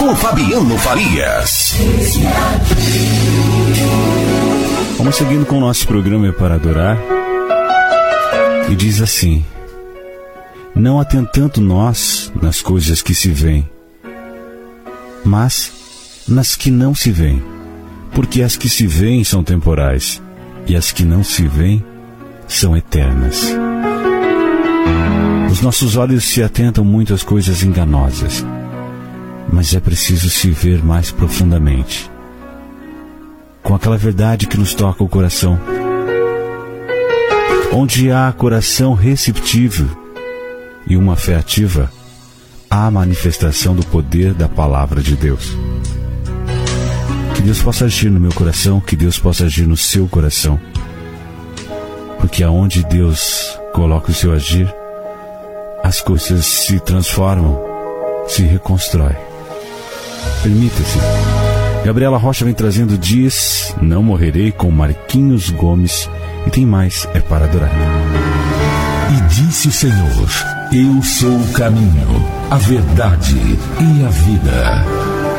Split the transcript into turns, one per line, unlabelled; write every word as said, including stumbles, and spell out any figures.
com Fabiano Farias.
Vamos seguindo com o nosso programa Para Adorar. E diz assim: não atentando nós nas coisas que se veem, mas nas que não se veem, porque as que se veem são temporais, e as que não se veem são eternas. Os nossos olhos se atentam muito às coisas enganosas, mas é preciso se ver mais profundamente, com aquela verdade que nos toca o coração. Onde há coração receptível e uma fé ativa, há a manifestação do poder da palavra de Deus. Que Deus possa agir no meu coração, que Deus possa agir no seu coração, porque aonde Deus coloca o seu agir, as coisas se transformam, se reconstrói. Permita-se. Gabriela Rocha vem trazendo Diz Não Morrerei com Marquinhos Gomes. E tem mais, é para adorar.
E disse o Senhor: eu sou o caminho, a verdade e a vida.